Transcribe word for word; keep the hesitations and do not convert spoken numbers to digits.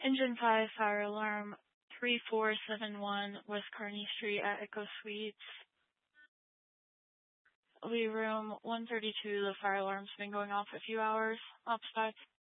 Engine five, fire alarm three four seven one, West Kearny Street at Echo Suites. Lee room one thirty-two, the fire alarm's been going off a few hours. Ops five.